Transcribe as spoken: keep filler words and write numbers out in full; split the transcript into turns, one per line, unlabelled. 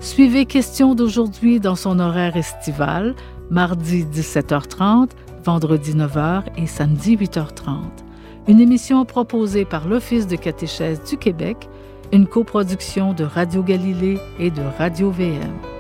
Suivez Questions d'aujourd'hui dans son horaire estival, mardi dix-sept heures trente, vendredi neuf heures et samedi huit heures trente. Une émission proposée par l'Office de catéchèse du Québec, une coproduction de Radio Galilée et de Radio V M.